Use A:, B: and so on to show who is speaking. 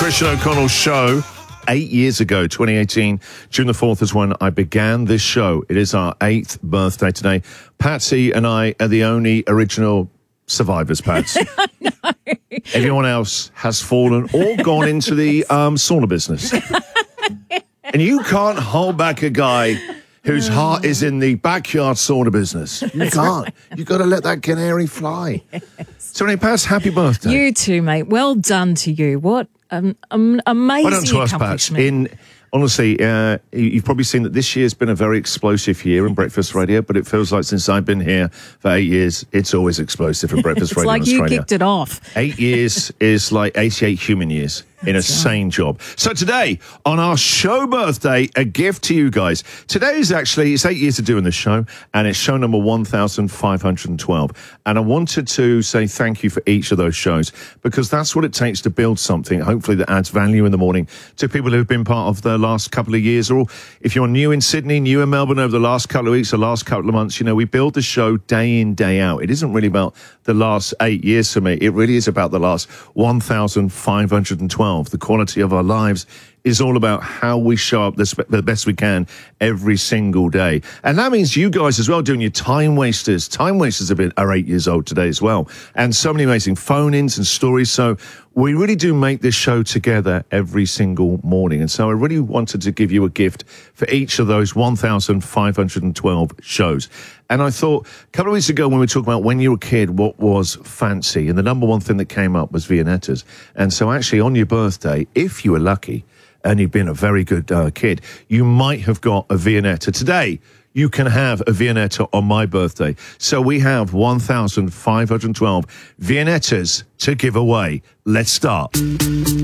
A: Christian O'Connell Show. 8 years ago, 2018, June the 4th is when I began this show. It is our 8th birthday today. Patsy and I are the only original survivors, Pats. Everyone else has fallen or gone into the sauna business. And you can't hold back a guy whose heart is in the backyard sauna business. You can't. You've got to let that canary fly. So anyway, Pats, happy birthday.
B: You too, mate. Well done to you. What an amazing
A: Well done to us, Pats. Honestly, you've probably seen that this year's been a very explosive year in Breakfast Radio, but it feels like since I've been here for 8 years, it's always explosive in Breakfast Radio in Australia.
B: It's like you kicked it off.
A: 8 years is like 88 human years in a sane job. So today, on our show birthday, a gift to you guys. Today is actually, it's 8 years of doing this show, and it's show number 1,512. And I wanted to say thank you for each of those shows, because that's what it takes to build something, hopefully, that adds value in the morning to people who've been part of the last couple of years, or if you're new in Sydney, new in Melbourne over the last couple of weeks, the last couple of months, you know, we build the show day in, day out. It isn't really about the last 8 years for me. It really is about the last 1,512. The quality of our lives is all about how we show up the best we can every single day. And that means you guys as well doing your time wasters. Time wasters are 8 years old today as well. And so many amazing phone-ins and stories. So we really do make this show together every single morning. And so I really wanted to give you a gift for each of those 1,512 shows. And I thought, a couple of weeks ago when we were talking about when you were a kid, what was fancy? And the number one thing that came up was Viennettas. And so actually on your birthday, if you were lucky, and you've been a very good kid, you might have got a Viennetta. Today, you can have a Viennetta on my birthday. So we have 1,512 Viennettas to give away. Let's start.